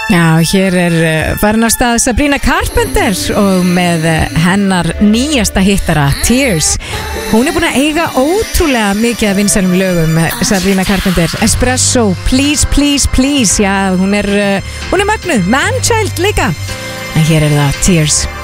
Já, hér farin af stað Sabrina Carpenter og með hennar nýjasta hittara, Tears. Hún búin að eiga ótrúlega mikið af vinsælum lögum, Sabrina Carpenter. Espresso, Please, Please, Please. Já, hún er mögnuð. Manchild líka. En hér það, Tears.